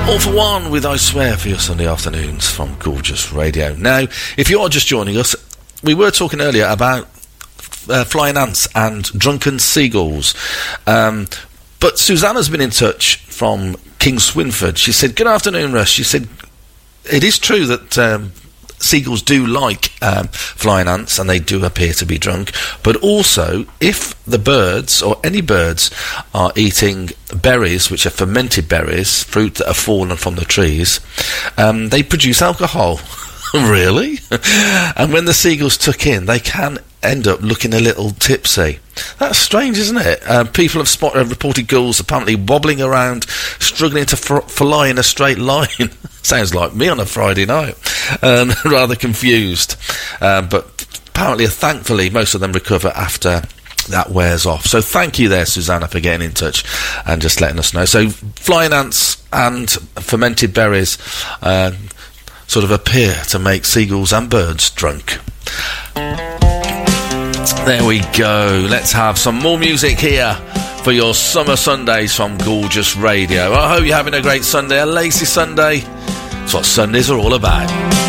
All for One with I Swear for your Sunday afternoons from Gorgeous Radio. Now, if you are just joining us, we were talking earlier about flying ants and drunken seagulls. But Susanna's been in touch from King Swinford. She said, good afternoon, Russ. She said, it is true that seagulls do like flying ants, and they do appear to be drunk. But also, if the birds, or any birds, are eating berries, which are fermented berries, fruit that have fallen from the trees, they produce alcohol. Really? And when the seagulls tuck in, they can end up looking a little tipsy. That's strange, isn't it? People have reported gulls apparently wobbling around, struggling to fly in a straight line. Sounds like me on a Friday night. Rather confused. But apparently, thankfully, most of them recover after that wears off. So thank you there, Susanna, for getting in touch and just letting us know. So flying ants and fermented berries sort of appear to make seagulls and birds drunk. There we go. Let's have some more music here for your summer Sundays from Gorgeous Radio. I hope you're having a great Sunday, a lazy Sunday. That's what Sundays are all about.